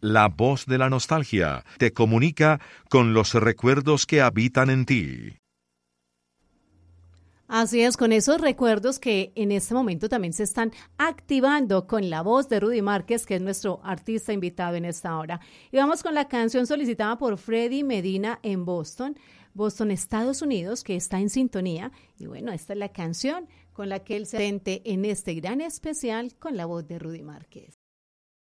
La voz de la nostalgia te comunica con los recuerdos que habitan en ti. Así es, con esos recuerdos que en este momento también se están activando con la voz de Rudy Márquez, que es nuestro artista invitado en esta hora. Y vamos con la canción solicitada por Freddy Medina en Boston, Estados Unidos, que está en sintonía. Y bueno, esta es la canción con la que él se siente en este gran especial con la voz de Rudy Márquez.